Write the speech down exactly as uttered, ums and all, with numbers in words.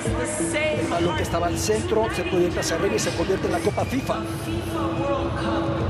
El balón que estaba al centro se proyecta hacia arriba y se convierte en la Copa FIFA.